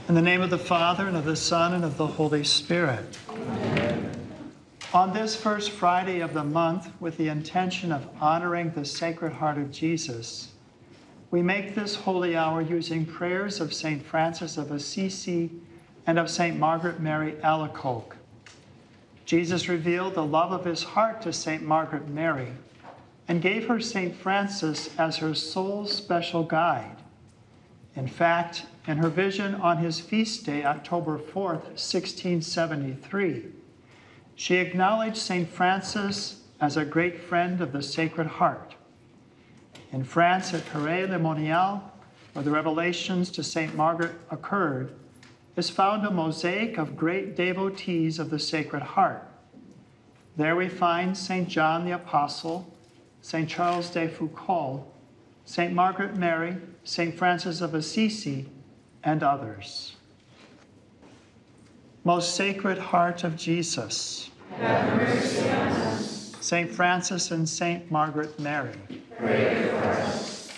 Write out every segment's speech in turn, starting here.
In the name of the Father, and of the Son, and of the Holy Spirit. Amen. On this first Friday of the month, with the intention of honoring the Sacred Heart of Jesus, we make this holy hour using prayers of St. Francis of Assisi and of St. Margaret Mary Alacoque. Jesus revealed the love of his heart to St. Margaret Mary and gave her St. Francis as her sole special guide. In fact, in her vision on his feast day, October 4th, 1673, she acknowledged St. Francis as a great friend of the Sacred Heart. In France, at Paray-le-Monial, where the revelations to St. Margaret occurred, is found a mosaic of great devotees of the Sacred Heart. There we find St. John the Apostle, St. Charles de Foucauld, St. Margaret Mary, St. Francis of Assisi, and others. Most Sacred Heart of Jesus, have mercy on us. St. Francis and St. Margaret Mary, pray for us.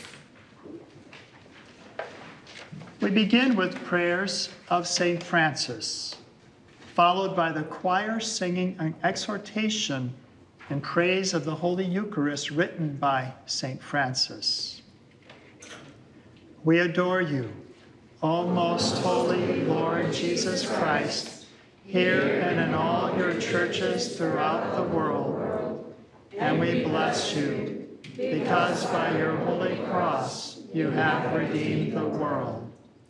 We begin with prayers of St. Francis, followed by the choir singing an exhortation in praise of the Holy Eucharist written by St. Francis. We adore you, O most holy Lord Jesus Christ, here and in all your churches throughout the world. And we bless you, because by your holy cross you have redeemed the world.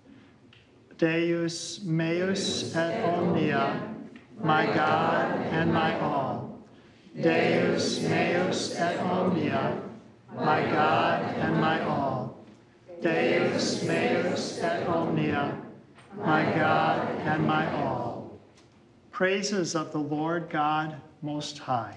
Deus meus et omnia, my God and my all. Deus meus et omnia, my God and my all. Deus meus et omnia, my God and my all. Praises of the Lord God Most High.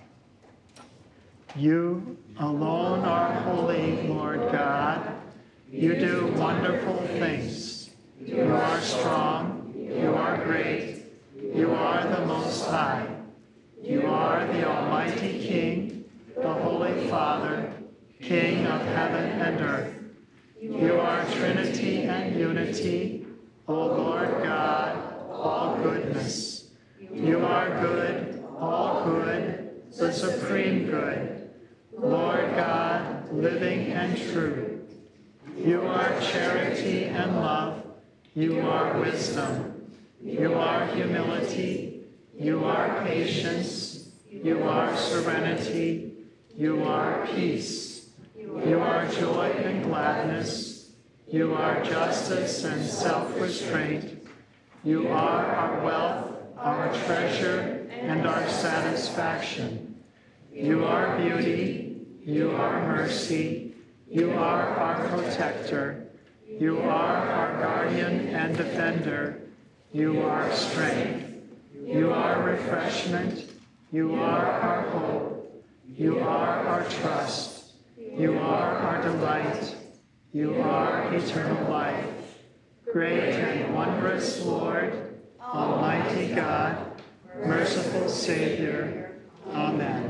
You alone are holy, Lord God. You do wonderful things. You are strong. You are great. You are the Most High. You are the Almighty King, the Holy Father, King of heaven and earth. You are Trinity and unity, O Lord God, all goodness. You are good, all good, the supreme good, Lord God, living and true. You are charity and love. You are wisdom. You are humility. You are patience. You are serenity. You are peace. You are joy and gladness. You are justice and self-restraint. You are our wealth, our treasure, and our satisfaction. You are beauty. You are mercy. You are our protector. You are our guardian and defender. You are strength. You are refreshment. You are our hope. You are our trust. You are our delight. You are eternal life. Great and wondrous Lord, Almighty God, merciful Savior. Amen.